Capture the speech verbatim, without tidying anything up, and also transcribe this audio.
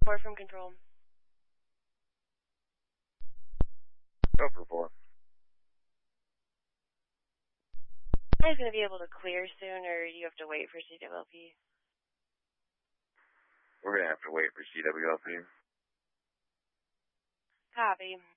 Report from control. Go for report. Are you going to be able to clear soon, or do you have to wait for C W L P? We're going to have to wait for C W L P. Copy.